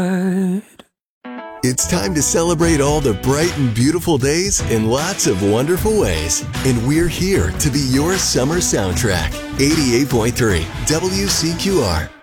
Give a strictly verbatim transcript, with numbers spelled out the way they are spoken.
It's time to celebrate all the bright and beautiful days in lots of wonderful ways. And we're here to be your summer soundtrack. eighty-eight point three W C Q R.